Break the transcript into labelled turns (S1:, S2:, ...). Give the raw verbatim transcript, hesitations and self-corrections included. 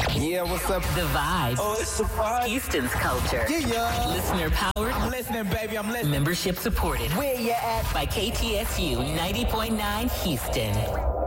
S1: Yeah, what's up?
S2: The Vibe.
S1: Oh, it's a vibe.
S2: Houston's culture.
S1: Yeah, yeah.
S2: Listener powered.
S1: I'm listening, baby. I'm listening.
S2: Membership supported.
S1: Where you at?
S2: By K T S U ninety point nine Houston.